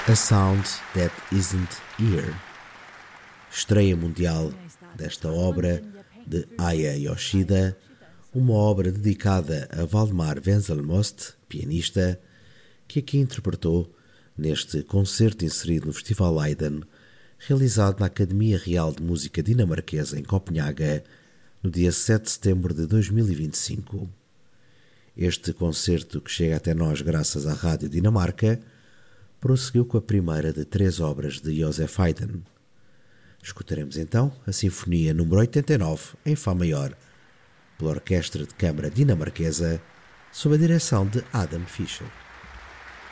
A Sound That Isn't Here. Estreia mundial desta obra de Aya Yoshida, uma obra dedicada a Valdemar Wenzelmost, pianista, que aqui interpretou neste concerto inserido no Festival Leiden, realizado na Academia Real de Música Dinamarquesa em Copenhaga, no dia 7 de setembro de 2025. Este concerto, que chega até nós graças à Rádio Dinamarca, prosseguiu com a primeira de 3 obras de Joseph Haydn. Escutaremos então a Sinfonia número 89 em Fá maior, pela Orquestra de Câmara Dinamarquesa, sob a direção de Adam Fischer.